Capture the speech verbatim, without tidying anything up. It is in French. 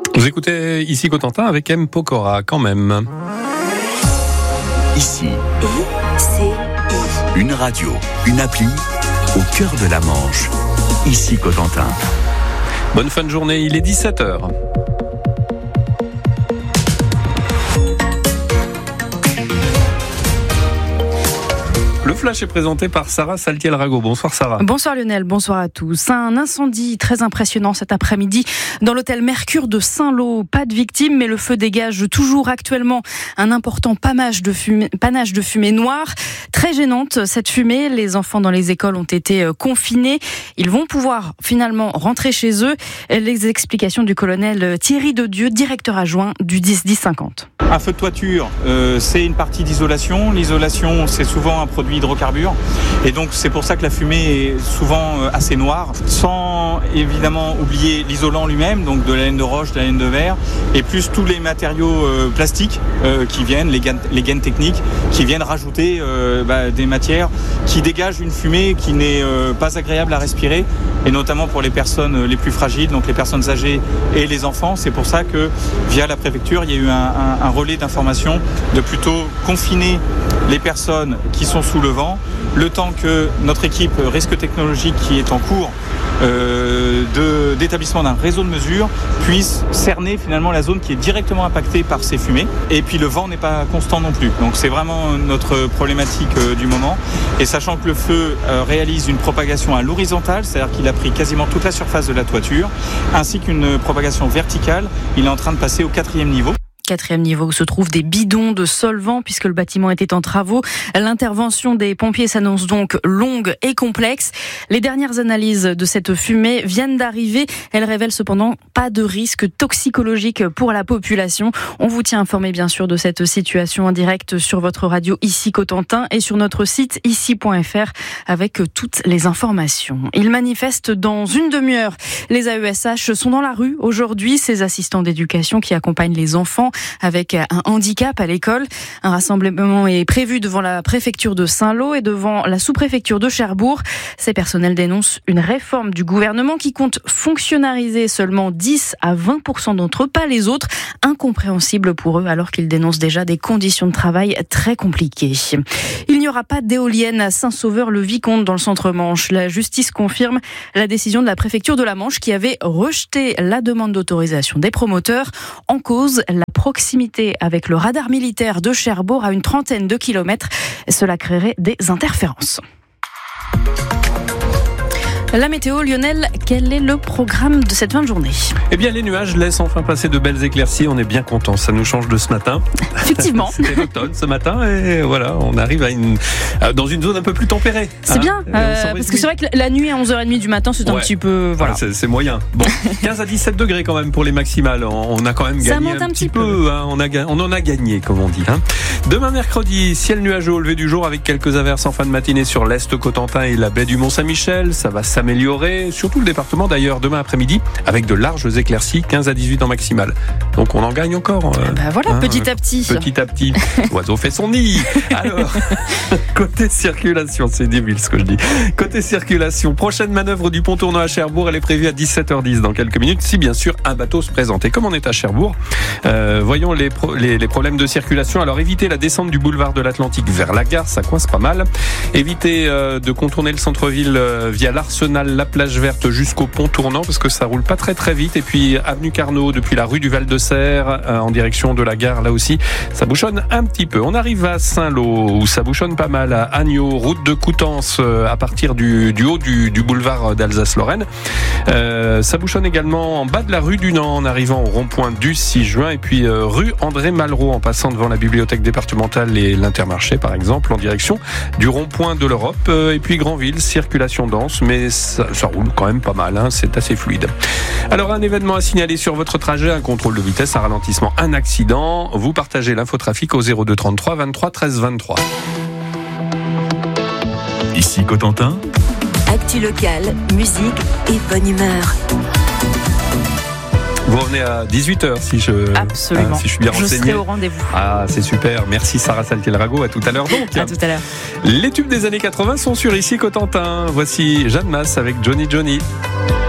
Vous écoutez ici Cotentin avec M. Pokora quand même. Ici, I C I. une radio, une appli au cœur de la Manche. Ici Cotentin. Bonne fin de journée, il est dix-sept heures. Le flash est présenté par Sarah Saltiel-Rago. Bonsoir Sarah. Bonsoir Lionel, bonsoir à tous. Un incendie très impressionnant cet après-midi dans l'hôtel Mercure de Saint-Lô. Pas de victimes, mais le feu dégage toujours actuellement un important panache de fumée, panache de fumée noire. Très gênante cette fumée. Les enfants dans les écoles ont été confinés. Ils vont pouvoir finalement rentrer chez eux. Les explications du colonel Thierry Dedieu, directeur adjoint du dix dix cinquante. Un feu de toiture, euh, c'est une partie d'isolation. L'isolation, c'est souvent un produit hydrocarbures. Et donc, c'est pour ça que la fumée est souvent euh, assez noire. Sans évidemment oublier l'isolant lui-même, donc de la laine de roche, de la laine de verre, et plus tous les matériaux euh, plastiques euh, qui viennent, les gaines, les gaines techniques, qui viennent rajouter euh, bah, des matières qui dégagent une fumée qui n'est euh, pas agréable à respirer, et notamment pour les personnes les plus fragiles, donc les personnes âgées et les enfants. C'est pour ça que, via la préfecture, il y a eu un, un, un relais d'information de plutôt confiner les personnes qui sont sous le vent, le temps que notre équipe risque technologique qui est en cours euh, de, d'établissement d'un réseau de mesure puisse cerner finalement la zone qui est directement impactée par ces fumées. Et puis le vent n'est pas constant non plus. Donc c'est vraiment notre problématique euh, du moment. Et sachant que le feu euh, réalise une propagation à l'horizontale, c'est-à-dire qu'il a pris quasiment toute la surface de la toiture, ainsi qu'une propagation verticale, il est en train de passer au quatrième niveau. Quatrième niveau où se trouvent des bidons de solvant puisque le bâtiment était en travaux. L'intervention des pompiers s'annonce donc longue et complexe. Les dernières analyses de cette fumée viennent d'arriver. Elles révèlent cependant pas de risque toxicologique pour la population. On vous tient informé bien sûr de cette situation en direct sur votre radio Ici Cotentin et sur notre site ici point f r avec toutes les informations. Ils manifestent dans une demi-heure. Les A E S H sont dans la rue aujourd'hui. Ces assistants d'éducation qui accompagnent les enfants avec un handicap à l'école. Un rassemblement est prévu devant la préfecture de Saint-Lô et devant la sous-préfecture de Cherbourg. Ces personnels dénoncent une réforme du gouvernement qui compte fonctionnariser seulement dix à vingt pour cent d'entre eux, pas les autres. Incompréhensible pour eux alors qu'ils dénoncent déjà des conditions de travail très compliquées. Il n'y aura pas d'éolienne à Saint-Sauveur-le-Vicomte dans le centre-Manche. La justice confirme la décision de la préfecture de la Manche qui avait rejeté la demande d'autorisation des promoteurs. En cause, la proximité avec le radar militaire de Cherbourg à une trentaine de kilomètres. Cela créerait des interférences. La météo, Lionel, quel est le programme de cette fin de journée ? Eh bien, les nuages laissent enfin passer de belles éclaircies. On est bien contents. Ça nous change de ce matin. Effectivement. C'était l'automne ce matin et voilà, on arrive à une, dans une zone un peu plus tempérée. C'est hein, bien, euh, parce que c'est vrai que la nuit à onze heures trente du matin, c'est ouais. un petit peu... Voilà. Ah, c'est, c'est moyen. Bon, quinze à dix-sept degrés quand même pour les maximales. On a quand même Ça gagné monte un, un petit peu. peu. Hein, on, a, on en a gagné, comme on dit. Hein. Demain mercredi, ciel nuageux au lever du jour avec quelques averses en fin de matinée sur l'Est Cotentin et la baie du Mont-Saint-Michel. Ça va s'améliorer. Surtout le département d'ailleurs demain après-midi avec de larges éclaircies, quinze à dix-huit en maximale. Donc on en gagne encore. Euh, bah voilà, hein, petit à petit. Petit à petit. L'oiseau fait son nid. Alors, côté circulation, c'est débile ce que je dis. Côté circulation, prochaine manœuvre du pont tournant à Cherbourg, elle est prévue à dix-sept heures dix dans quelques minutes, si bien sûr un bateau se présente. Et comme on est à Cherbourg, euh, voyons les, pro- les, les problèmes de circulation. Alors évitez la descente du boulevard de l'Atlantique vers la gare, ça coince pas mal. Évitez euh, de contourner le centre-ville euh, via l'Arsenal, la plage verte jusqu'au pont tournant parce que ça roule pas très très vite. Et puis avenue Carnot depuis la rue du Val-de-Serre euh, en direction de la gare, là aussi ça bouchonne un petit peu. On arrive à Saint-Lô où ça bouchonne pas mal, à Agneau, route de Coutances euh, à partir du, du haut du, du boulevard d'Alsace-Lorraine. Euh, ça bouchonne également en bas de la rue du Nant en arrivant au rond-point du six juin et puis euh, rue André Malraux en passant devant la bibliothèque départementale et l'Intermarché par exemple en direction du rond-point de l'Europe euh, et puis Granville, circulation dense mais ça, ça roule quand même pas mal, hein, c'est assez fluide. Alors un événement à signaler sur votre trajet, un contrôle de vitesse, un ralentissement, un accident, vous partagez l'infotrafic au zéro deux trente-trois vingt-trois treize vingt-trois. Ici Cotentin. Actu locale, musique et bonne humeur. Vous revenez à dix-huit heures si je, Absolument. Ah, si je suis bien renseigné. Je serai au rendez-vous. Ah, c'est super. Merci Sarah Saltiel-Rago. À tout à l'heure donc. À tout à l'heure. Les tubes des années quatre-vingts sont sur Ici Cotentin. Voici Jeanne Masse avec Johnny Johnny.